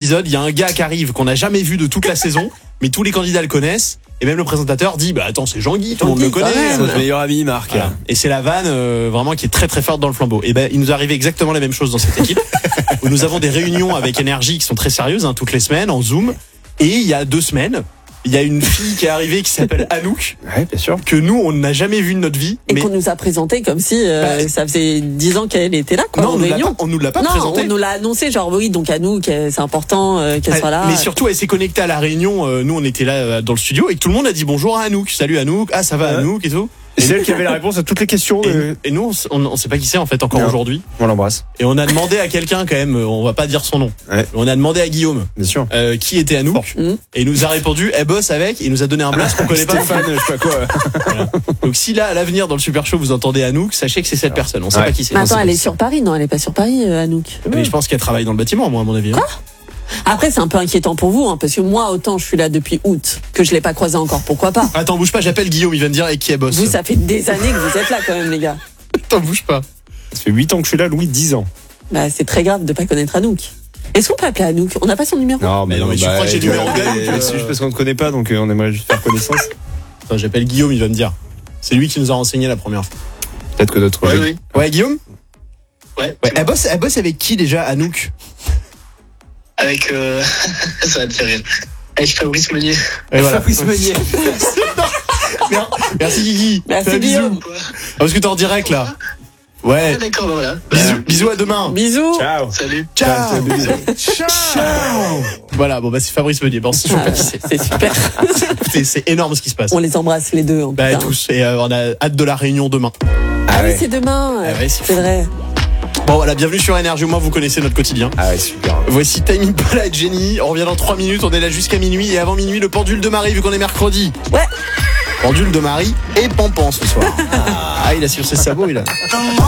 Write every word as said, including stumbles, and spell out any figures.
épisode, il y a un gars qui arrive qu'on n'a jamais vu de toute la saison, mais tous les candidats le connaissent. Et même le présentateur dit bah attends c'est Jean-Guy, tout le monde le connaît. C'est notre meilleur ami Marc. Voilà. Et c'est la vanne euh, vraiment qui est très très forte dans le flambeau. Et ben il nous arrive exactement la même chose dans cette équipe où nous avons des réunions avec Énergie qui sont très sérieuses hein, toutes les semaines en Zoom. Et il y a deux semaines, il y a une fille qui est arrivée qui s'appelle Anouk. Ouais, bien sûr. Que nous on n'a jamais vu de notre vie. Et mais... qu'on nous a présenté comme si euh, bah, ça faisait dix ans qu'elle était là quoi. Non, en on nous, l'a réunion. pas, on nous l'a pas non, présenté. on nous l'a annoncé genre oui donc Anouk c'est important euh, qu'elle elle, soit là. Mais surtout elle s'est connectée à la réunion. Euh, nous on était là euh, dans le studio et tout le monde a dit bonjour à Anouk. Salut Anouk. Ah ça va ouais. Anouk et tout. Et c'est elle qui avait la réponse à toutes les questions. Et, et nous, on, on sait pas qui c'est en fait encore non. aujourd'hui. On l'embrasse. Et on a demandé à quelqu'un quand même, on va pas dire son nom. Ouais. On a demandé à Guillaume, bien sûr, euh, qui était Anouk. Mmh. Et il nous a répondu, elle bosse avec. Et il nous a donné un blast qu'on connaît pas. Stéphane, je sais pas quoi. Voilà. Donc si là à l'avenir dans le Super Show vous entendez Anouk, sachez que c'est cette personne. On sait ouais. pas qui c'est. Mais attends, elle est sur Paris, non Elle est pas sur Paris, euh, Anouk. Mais je pense qu'elle travaille dans le bâtiment, moi à mon avis. Quoi hein. Après, c'est un peu inquiétant pour vous, hein, parce que moi, autant je suis là depuis août, que je l'ai pas croisé encore, pourquoi pas. Attends, bouge pas, j'appelle Guillaume, il va me dire avec qui elle bosse. Vous, ça fait des années que vous êtes là quand même, les gars. Attends, bouge pas. Ça fait huit ans que je suis là, Louis, dix ans. Bah, c'est très grave de pas connaître Anouk. Est-ce qu'on peut appeler Anouk ? On n'a pas son numéro ? Non, mais, mais non, mais bah, tu crois que j'ai le numéro de Anouk C'est juste parce qu'on ne connaît pas, donc on aimerait juste faire connaissance. Attends, j'appelle Guillaume, il va me dire. C'est lui qui nous a renseigné la première fois. Peut-être que d'autres. Ouais, oui. Ouais, Guillaume ? Ouais. ouais. Elle bosse, elle bosse avec qui déjà, Anouk ? Avec euh... ça va te faire rire. Avec Fabrice Meunier. Et voilà. Fabrice Meunier. Merci Guigui. Merci Guillaume. Ah, parce que t'es en direct là. Ouais. Ah, d'accord, bah voilà. Bisous, bisous à demain. Bisous. Ciao. Salut. Ciao. Ciao. Ciao. Voilà, bon bah c'est Fabrice Meunier. Bon, je sais pas qui c'est. C'est super. c'est, c'est énorme ce qui se passe. On les embrasse les deux. En bah tout tous. Et euh, on a hâte de la réunion demain. Ah, ah ouais. Oui, c'est demain. Ah ouais, c'est, c'est vrai. Bon voilà, bienvenue sur Énergie, au moins vous connaissez notre quotidien. Ah ouais, super. Voici Time Impala et Jenny, on revient dans trois minutes, on est là jusqu'à minuit et avant minuit le pendule de Marie vu qu'on est mercredi. Ouais. Pendule de Marie et Pampan ce soir. Ah, il a sur ses sabots, il a.